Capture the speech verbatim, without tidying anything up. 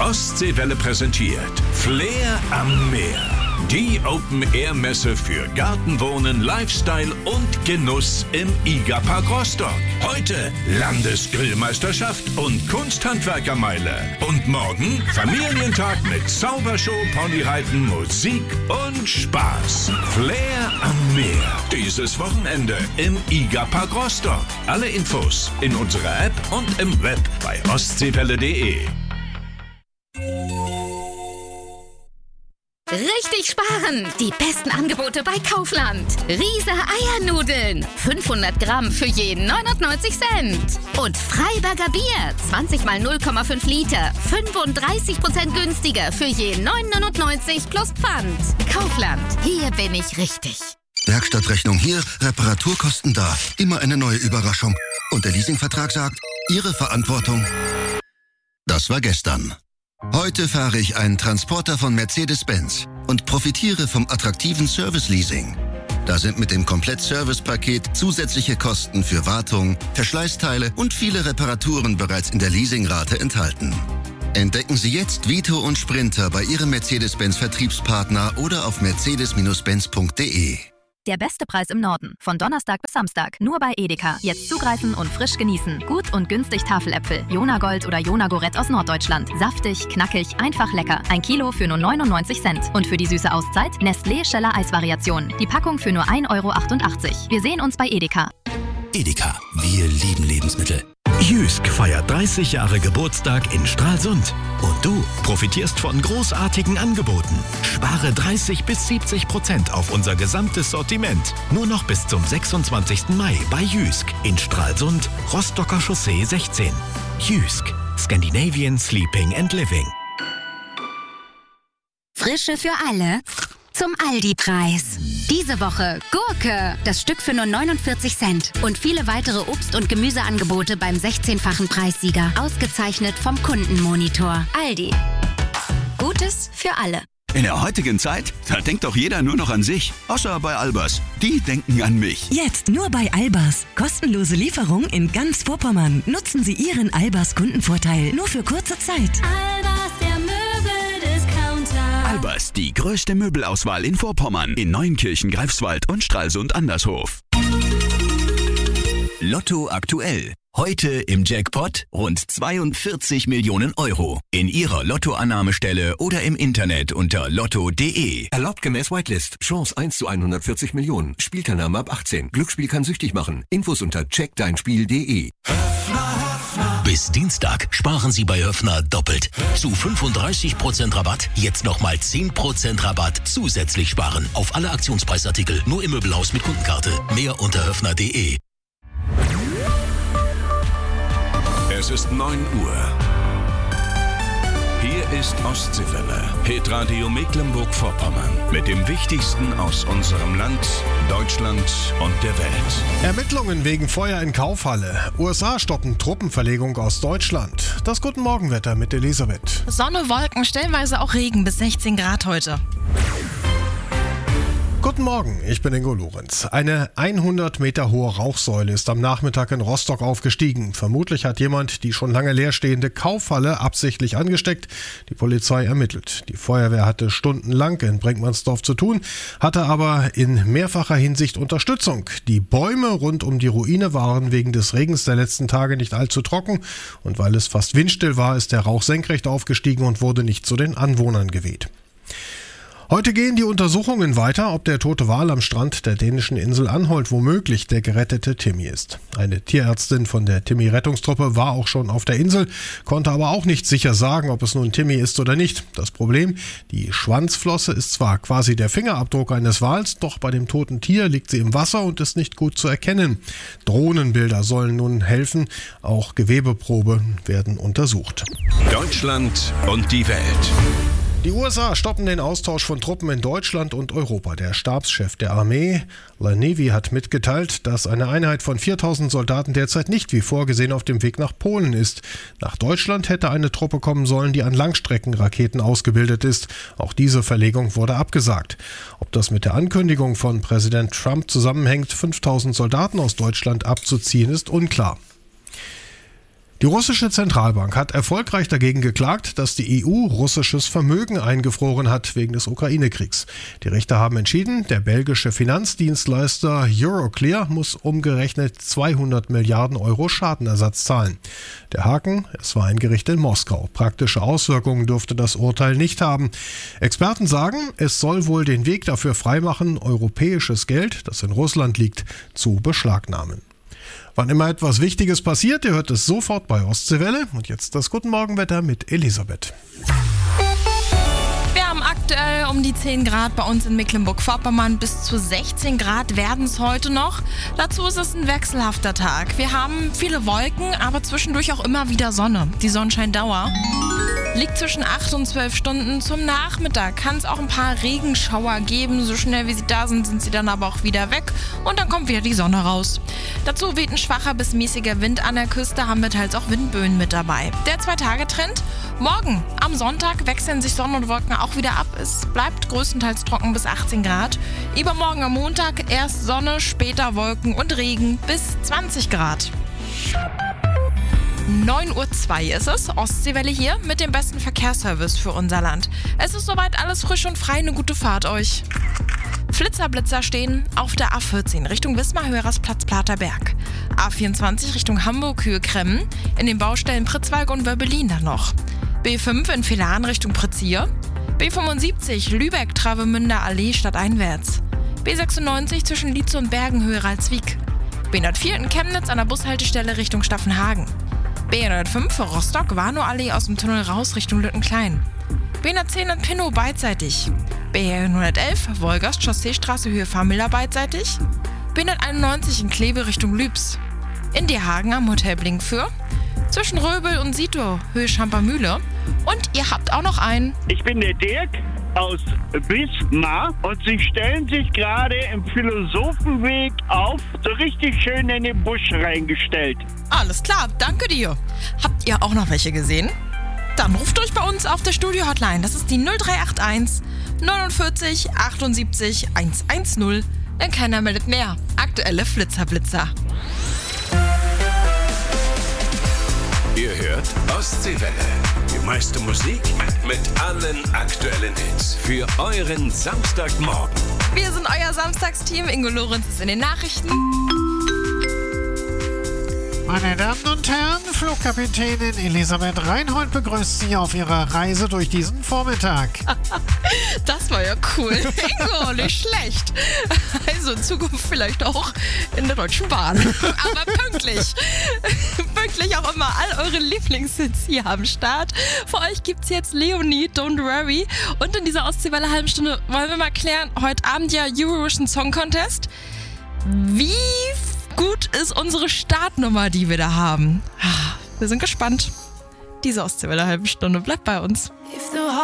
Ostseewelle präsentiert Flair am Meer. Die Open-Air-Messe für Gartenwohnen, Lifestyle und Genuss im IGA-Park Rostock. Heute Landesgrillmeisterschaft und Kunsthandwerkermeile. Und morgen Familientag mit Zaubershow, Ponyreiten, Musik und Spaß. Flair am Meer. Dieses Wochenende im IGA-Park Rostock. Alle Infos in unserer App und im Web bei ostseewelle punkt de. Richtig sparen! Die besten Angebote bei Kaufland. Riese Eiernudeln. fünfhundert Gramm für jeden neunundneunzig Cent. Und Freiberger Bier. zwanzig mal null Komma fünf Liter. fünfunddreißig Prozent günstiger für jeden neun neunundneunzig plus Pfand. Kaufland. Hier bin ich richtig. Werkstattrechnung hier, Reparaturkosten da. Immer eine neue Überraschung. Und der Leasingvertrag sagt, Ihre Verantwortung. Das war gestern. Heute fahre ich einen Transporter von Mercedes-Benz und profitiere vom attraktiven Service-Leasing. Da sind mit dem Komplett-Service-Paket zusätzliche Kosten für Wartung, Verschleißteile und viele Reparaturen bereits in der Leasingrate enthalten. Entdecken Sie jetzt Vito und Sprinter bei Ihrem Mercedes-Benz-Vertriebspartner oder auf mercedes Benz punkt de. Der beste Preis im Norden. Von Donnerstag bis Samstag. Nur bei Edeka. Jetzt zugreifen und frisch genießen. Gut und günstig Tafeläpfel. Jona Gold oder Jona Gorett aus Norddeutschland. Saftig, knackig, einfach lecker. Ein Kilo für nur neunundneunzig Cent. Und für die süße Auszeit Nestlé Scheller Eisvariation. Die Packung für nur ein Euro achtundachtzig. Wir sehen uns bei Edeka. Edeka. Wir lieben Lebensmittel. Jysk feiert dreißig Jahre Geburtstag in Stralsund. Und du profitierst von großartigen Angeboten. Spare dreißig bis siebzig Prozent auf unser gesamtes Sortiment. Nur noch bis zum sechsundzwanzigsten Mai bei Jysk in Stralsund, Rostocker Chaussee sechzehn. Jysk. Scandinavian Sleeping and Living. Frische für alle zum Aldi-Preis. Diese Woche Gurke, das Stück für nur neunundvierzig Cent. Und viele weitere Obst- und Gemüseangebote beim sechzehnfachen Preissieger. Ausgezeichnet vom Kundenmonitor. Aldi. Gutes für alle. In der heutigen Zeit, da denkt doch jeder nur noch an sich. Außer bei Albers. Die denken an mich. Jetzt nur bei Albers. Kostenlose Lieferung in ganz Vorpommern. Nutzen Sie Ihren Albers Kundenvorteil nur für kurze Zeit. Albers, der Möbeldiscounter. Albers, die größte Möbelauswahl in Vorpommern. In Neunkirchen, Greifswald und Stralsund-Andershof. Lotto aktuell. Heute im Jackpot rund zweiundvierzig Millionen Euro. In Ihrer Lottoannahmestelle oder im Internet unter lotto punkt de. Erlaubt gemäß Whitelist. Chance eins zu hundertvierzig Millionen. Spielteilnahme ab achtzehn. Glücksspiel kann süchtig machen. Infos unter check dein spiel punkt de. Bis Dienstag sparen Sie bei Höffner doppelt. Zu fünfunddreißig Prozent Rabatt, jetzt nochmal zehn Prozent Rabatt zusätzlich sparen. Auf alle Aktionspreisartikel, nur im Möbelhaus mit Kundenkarte. Mehr unter höffner punkt de. Es ist neun Uhr. Hier ist Ostseewelle, Hitradio Mecklenburg-Vorpommern. Mit dem Wichtigsten aus unserem Land, Deutschland und der Welt. Ermittlungen wegen Feuer in Kaufhalle. U S A stoppen Truppenverlegung aus Deutschland. Das Guten Morgenwetter mit Elisabeth. Sonne, Wolken, stellenweise auch Regen bis sechzehn Grad heute. Guten Morgen, ich bin Ingo Lorenz. Eine hundert Meter hohe Rauchsäule ist am Nachmittag in Rostock aufgestiegen. Vermutlich hat jemand die schon lange leerstehende Kaufhalle absichtlich angesteckt. Die Polizei ermittelt. Die Feuerwehr hatte stundenlang in Brinkmannsdorf zu tun, hatte aber in mehrfacher Hinsicht Unterstützung. Die Bäume rund um die Ruine waren wegen des Regens der letzten Tage nicht allzu trocken. Und weil es fast windstill war, ist der Rauch senkrecht aufgestiegen und wurde nicht zu den Anwohnern geweht. Heute gehen die Untersuchungen weiter, ob der tote Wal am Strand der dänischen Insel Anholt womöglich der gerettete Timmy ist. Eine Tierärztin von der Timmy-Rettungstruppe war auch schon auf der Insel, konnte aber auch nicht sicher sagen, ob es nun Timmy ist oder nicht. Das Problem, die Schwanzflosse ist zwar quasi der Fingerabdruck eines Wals, doch bei dem toten Tier liegt sie im Wasser und ist nicht gut zu erkennen. Drohnenbilder sollen nun helfen, auch Gewebeproben werden untersucht. Deutschland und die Welt. Die U S A stoppen den Austausch von Truppen in Deutschland und Europa. Der Stabschef der Armee, Lanevi, hat mitgeteilt, dass eine Einheit von viertausend Soldaten derzeit nicht wie vorgesehen auf dem Weg nach Polen ist. Nach Deutschland hätte eine Truppe kommen sollen, die an Langstreckenraketen ausgebildet ist. Auch diese Verlegung wurde abgesagt. Ob das mit der Ankündigung von Präsident Trump zusammenhängt, fünftausend Soldaten aus Deutschland abzuziehen, ist unklar. Die russische Zentralbank hat erfolgreich dagegen geklagt, dass die E U russisches Vermögen eingefroren hat wegen des Ukraine-Kriegs. Die Richter haben entschieden, der belgische Finanzdienstleister Euroclear muss umgerechnet zweihundert Milliarden Euro Schadenersatz zahlen. Der Haken, es war ein Gericht in Moskau. Praktische Auswirkungen dürfte das Urteil nicht haben. Experten sagen, es soll wohl den Weg dafür freimachen, europäisches Geld, das in Russland liegt, zu beschlagnahmen. Wann immer etwas Wichtiges passiert, ihr hört es sofort bei Ostseewelle. Und jetzt das Guten Morgenwetter mit Elisabeth. Wir haben aktuell um die zehn Grad bei uns in Mecklenburg-Vorpommern. Bis zu sechzehn Grad werden es heute noch. Dazu ist es ein wechselhafter Tag. Wir haben viele Wolken, aber zwischendurch auch immer wieder Sonne. Die Sonnenscheindauer liegt zwischen acht und zwölf Stunden. Zum Nachmittag kann es auch ein paar Regenschauer geben. So schnell wie sie da sind, sind sie dann aber auch wieder weg. Und dann kommt wieder die Sonne raus. Dazu weht ein schwacher bis mäßiger Wind an der Küste, haben wir teils auch Windböen mit dabei. Der Zwei-Tage-Trend: morgen am Sonntag wechseln sich Sonne und Wolken auch wieder ab. Es bleibt größtenteils trocken bis achtzehn Grad. Übermorgen am Montag erst Sonne, später Wolken und Regen bis zwanzig Grad. neun Uhr zwei ist es, Ostseewelle hier mit dem besten Verkehrsservice für unser Land. Es ist soweit alles frisch und frei, eine gute Fahrt euch. Flitzer-Blitzer stehen auf der A vierzehn Richtung Wismar-Höhersplatz Platerberg. A vierundzwanzig Richtung Hamburg-Höhe-Kremmen, in den Baustellen Pritzwalk und Wörbelin dann noch. B fünf in Villahn Richtung Pritzir. B fünfundsiebzig Lübeck-Travemünder Allee stadteinwärts. B sechsundneunzig zwischen Lietze und Bergenhöhe Ralswiek. B hundertvier in Chemnitz an der Bushaltestelle Richtung Staffenhagen. B hundertfünf Rostock Warnow-Allee aus dem Tunnel raus Richtung Lüttenklein. B hundertzehn in Pinnow beidseitig. B hundertelf Wolgast Chausseestraße Höhe Fahrmüller beidseitig. B hunderteinundneunzig in Kleve Richtung Lübs. In Dierhagen am Hotel Blinkfür. Zwischen Röbel und Sito Höhe Schampermühle. Und ihr habt auch noch einen. Ich bin der Dirk aus Wismar und Sie stellen sich gerade im Philosophenweg auf, so richtig schön in den Busch reingestellt. Alles klar, danke dir. Habt ihr auch noch welche gesehen? Dann ruft euch bei uns auf der Studio-Hotline. Das ist die null drei acht eins neunundvierzig achtundsiebzig hundertzehn. Denn keiner meldet mehr. Aktuelle Flitzer-Blitzer. Ihr hört Ostseewelle. Die meiste Musik mit allen aktuellen Hits für euren Samstagmorgen. Wir sind euer Samstagsteam. Ingo Lorenz ist in den Nachrichten. Meine Damen und Herren, Flugkapitänin Elisabeth Reinhold begrüßt Sie auf Ihrer Reise durch diesen Vormittag. Das war ja cool. Ingo, nicht schlecht. Also in Zukunft vielleicht auch in der Deutschen Bahn. Aber pünktlich. Pünktlich auch immer all eure Lieblingshits hier am Start. Für euch gibt's jetzt Leonie, Don't Worry. Und in dieser Ostseewelle halben Stunde wollen wir mal klären, heute Abend ja Eurovision Song Contest. Wie gut ist unsere Startnummer, die wir da haben? Wir sind gespannt. Diese Ostseewelle halben Stunde bleibt bei uns.